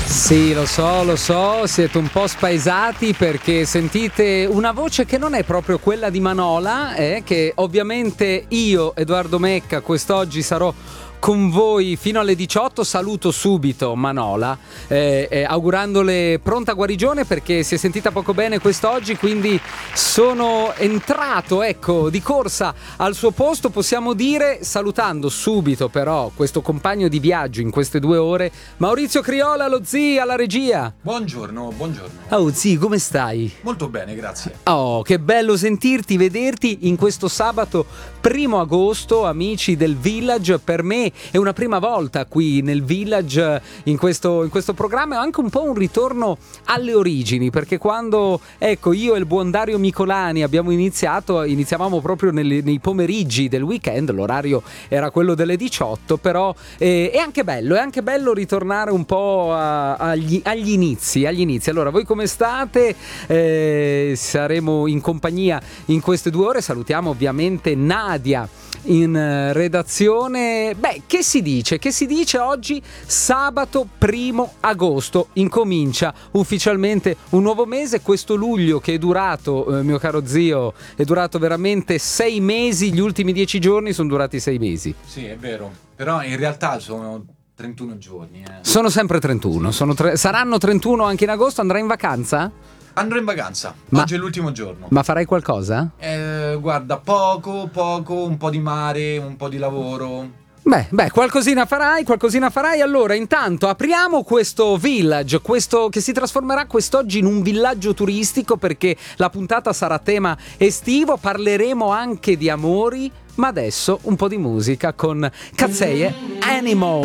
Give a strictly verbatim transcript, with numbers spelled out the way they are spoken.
Sì, lo so, lo so, siete un po' spaesati perché sentite una voce che non è proprio quella di Manola, eh, che ovviamente io, Edoardo Mecca, quest'oggi sarò con voi fino alle diciotto. Saluto subito Manola, eh, eh, augurandole pronta guarigione perché si è sentita poco bene quest'oggi, quindi sono entrato, ecco, di corsa al suo posto, possiamo dire, salutando subito però questo compagno di viaggio in queste due ore, Maurizio Criolla, lo zii alla regia. Buongiorno, buongiorno. Oh zii, come stai? Molto bene, grazie. Oh, che bello sentirti, vederti in questo sabato primo agosto, amici del Village. Per me è una prima volta qui nel Village, in questo, in questo programma. È anche un po' un ritorno alle origini, perché quando, ecco, io e il buon Dario Micolani abbiamo iniziato, iniziavamo proprio nelle, nei pomeriggi del weekend, l'orario era quello delle diciotto, però eh, è anche bello, è anche bello ritornare un po' a, agli, agli inizi, agli inizi. Allora, voi come state? Eh, saremo in compagnia in queste due ore, salutiamo ovviamente Nadia in redazione. Beh, che si dice? Che si dice oggi, sabato primo agosto, incomincia ufficialmente un nuovo mese, questo luglio che è durato, eh, mio caro zio, è durato veramente sei mesi, gli ultimi dieci giorni sono durati sei mesi. Sì, è vero, però in realtà sono trentuno giorni. Eh. Sono sempre trentuno, sono tre... saranno trentuno anche in agosto, andrai in vacanza? Andrò in vacanza, Ma... oggi è l'ultimo giorno. Ma farai qualcosa? Eh, guarda, poco, poco, un po' di mare, un po' di lavoro. Beh, beh, qualcosina farai, qualcosina farai. Allora, intanto apriamo questo village, questo che si trasformerà quest'oggi in un villaggio turistico, perché la puntata sarà tema estivo, parleremo anche di amori, ma adesso un po' di musica con Cazzeie, Animal.